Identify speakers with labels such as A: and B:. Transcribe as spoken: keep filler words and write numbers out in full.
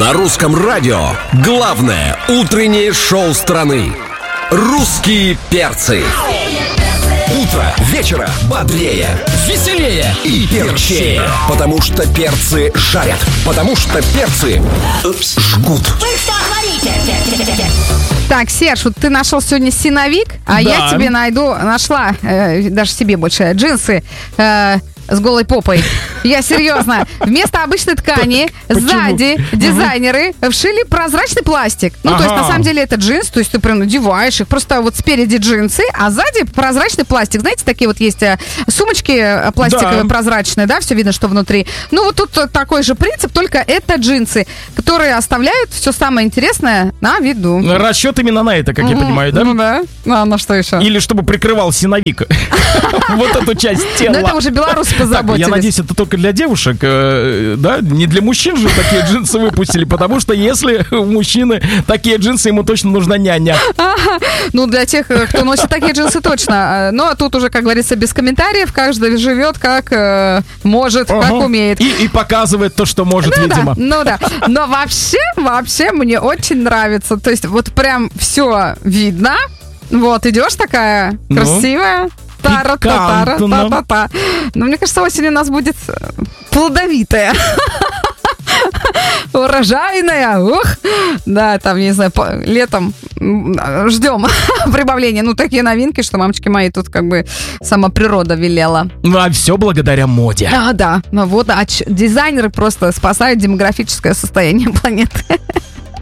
A: На русском радио главное утреннее шоу страны. «Русские перцы». Утро вечера бодрее, веселее и перчее. Потому что перцы жарят. Потому что перцы Упс. жгут.
B: Вы что говорите?
C: Так, Серж, вот ты нашел сегодня синовик, а
D: Да.
C: я тебе найду, нашла, э, даже себе больше, джинсы э, с голой попой. Я серьезно. Вместо обычной ткани
D: Почему?
C: сзади дизайнеры вшили прозрачный пластик. Ну, то есть,
D: Ага.
C: на самом деле, это джинсы, то есть ты прям надеваешь их, просто вот спереди джинсы, а сзади прозрачный пластик. Знаете, такие вот есть э, сумочки э, пластиковые,
D: Да.
C: прозрачные, да, все видно, что внутри. Ну, вот тут э, такой же принцип, только это джинсы, которые оставляют все самое интересное на виду.
D: Расчет именно на это, как я понимаю, да?
C: Ну да. А на что еще?
D: Или чтобы прикрывал синовик. Вот эту часть тела.
C: Ну, это уже белорусы
D: Так, я
C: позаботились.
D: надеюсь, это только для девушек, э, да? Не для мужчин же такие джинсы выпустили, потому что если у мужчины такие джинсы, ему точно нужна няня.
C: Ну, для тех, кто носит такие джинсы, точно. Но тут уже, как говорится, без комментариев. Каждый живет как э, может, как
D: Ага.
C: умеет.
D: И, и показывает то, что может,
C: Ну да,
D: видимо.
C: ну да. Но вообще, вообще мне очень нравится. То есть вот прям все видно. Вот, идешь такая
D: Ну?
C: красивая. Тара-та-тара,
D: Пикантно.
C: та-та-та. Но мне кажется, осень у нас будет э, плодовитая. Урожайная. Ух. Да, там, не знаю, по- летом м, ждем прибавления. Ну, такие новинки, что мамочки мои тут как бы сама природа велела.
D: Ну, а все благодаря моде.
C: А, да. Ну вот, а ч- дизайнеры просто спасают демографическое состояние планеты.